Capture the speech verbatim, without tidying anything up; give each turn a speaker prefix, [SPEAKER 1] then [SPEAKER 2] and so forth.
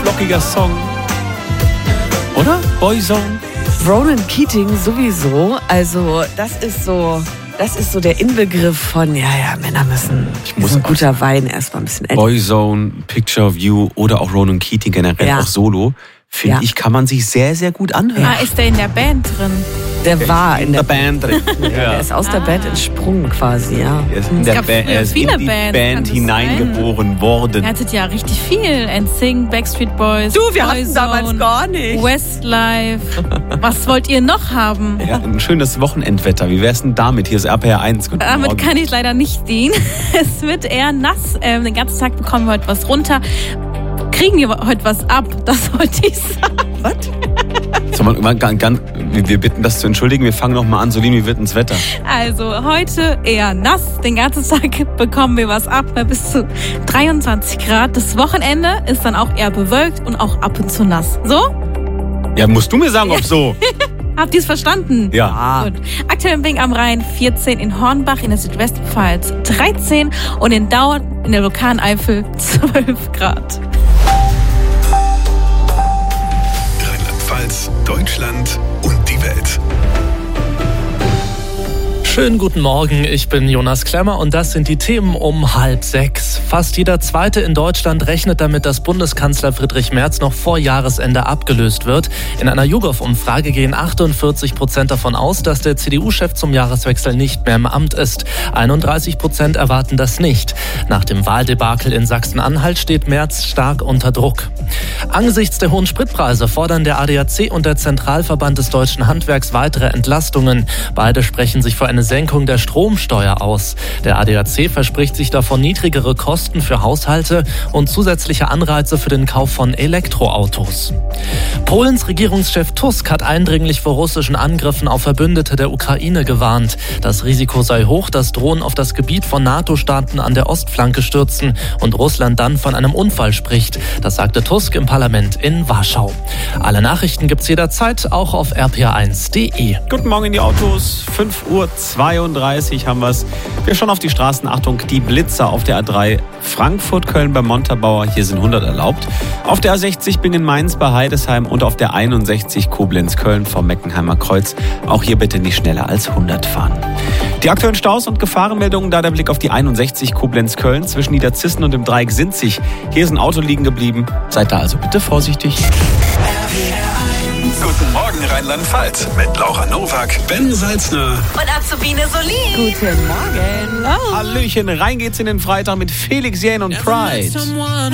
[SPEAKER 1] flockiger Song. Oder? Boyzone?
[SPEAKER 2] Ronan Keating sowieso. Also das ist so... Das ist so der Inbegriff von, ja, ja, Männer müssen, ich muss ein guter Wein erstmal ein bisschen...
[SPEAKER 1] Boyzone, Picture of You oder auch Ronan Keating generell, ja. Auch Solo, finde ja. ich, kann man sich sehr, sehr gut anhören.
[SPEAKER 3] Ah, ist der in der Band drin?
[SPEAKER 2] Der, der war in der,
[SPEAKER 1] der Band drin.
[SPEAKER 2] Ja. Der ist aus der ah. Band entsprungen quasi, ja.
[SPEAKER 1] Er ist in, der ba- er ist in die Bands, Band hineingeboren sein. worden.
[SPEAKER 3] Er hattet ja richtig viel. N Sync, Backstreet Boys,
[SPEAKER 2] Du, wir
[SPEAKER 3] Boyzone,
[SPEAKER 2] hatten damals gar nicht.
[SPEAKER 3] Westlife. Was wollt ihr noch haben?
[SPEAKER 1] Ja, ein schönes Wochenendwetter. Wie wär's denn damit? Hier ist R P R eins. Guten
[SPEAKER 3] Damit
[SPEAKER 1] Morgen.
[SPEAKER 3] kann ich leider nicht dienen. Es wird eher nass. Ähm, den ganzen Tag bekommen wir heute was runter. Kriegen wir heute was ab? Das wollte ich sagen.
[SPEAKER 2] Was?
[SPEAKER 1] So, man, ganz, ganz, wir bitten das zu entschuldigen. Wir fangen noch mal an. Solin, wie wird ins Wetter?
[SPEAKER 3] Also heute eher nass. Den ganzen Tag bekommen wir was ab. Bis zu dreiundzwanzig Grad. Das Wochenende ist dann auch eher bewölkt und auch ab und zu nass. So?
[SPEAKER 1] Ja, musst du mir sagen, ob so.
[SPEAKER 3] Habt ihr es verstanden?
[SPEAKER 1] Ja.
[SPEAKER 3] Gut. Aktuell in Bing am Rhein vierzehn, in Hornbach in der Südwestpfalz dreizehn und in Dauern in der Vulkaneifel zwölf Grad.
[SPEAKER 4] Rheinland-Pfalz, Deutschland und die Welt.
[SPEAKER 5] Schönen guten Morgen, ich bin Jonas Klemmer und das sind die Themen um halb sechs. Fast jeder Zweite in Deutschland rechnet damit, dass Bundeskanzler Friedrich Merz noch vor Jahresende abgelöst wird. In einer YouGov-Umfrage gehen achtundvierzig Prozent davon aus, dass der C D U-Chef zum Jahreswechsel nicht mehr im Amt ist. einunddreißig Prozent erwarten das nicht. Nach dem Wahldebakel in Sachsen-Anhalt steht Merz stark unter Druck. Angesichts der hohen Spritpreise fordern der A D A C und der Zentralverband des Deutschen Handwerks weitere Entlastungen. Beide sprechen sich für eine Senkung der Stromsteuer aus. Der A D A C verspricht sich davon niedrigere Kosten für Haushalte und zusätzliche Anreize für den Kauf von Elektroautos. Polens Regierungschef Tusk hat eindringlich vor russischen Angriffen auf Verbündete der Ukraine gewarnt. Das Risiko sei hoch, dass Drohnen auf das Gebiet von NATO-Staaten an der Ostflanke stürzen und Russland dann von einem Unfall spricht. Das sagte Tusk im Parlament in Warschau. Alle Nachrichten gibt's jederzeit auch auf r p r eins punkt d e.
[SPEAKER 1] Guten Morgen in die Autos. fünf Uhr zweiunddreißig haben wir's. Wir schauen auf die Straßen. Achtung, die Blitzer auf der A drei Frankfurt, Köln bei Montabaur. Hier sind hundert erlaubt. Auf der A sechzig Bingen-Mainz bei Heidesheim und auf der einundsechzig Koblenz-Köln vom Meckenheimer Kreuz. Auch hier bitte nicht schneller als hundert fahren. Die aktuellen Staus und Gefahrenmeldungen, da der Blick auf die einundsechzig Koblenz-Köln zwischen Niederzissen und dem Dreieck Sinzig. Hier ist ein Auto liegen geblieben. Seid da also bitte vorsichtig.
[SPEAKER 4] Guten Morgen Rheinland-Pfalz mit Laura Nowak, Ben Salzner
[SPEAKER 3] Und Azubine Solin.
[SPEAKER 2] Guten Morgen.
[SPEAKER 1] Hallöchen, rein geht's in den Freitag mit Felix Jähn und Pride.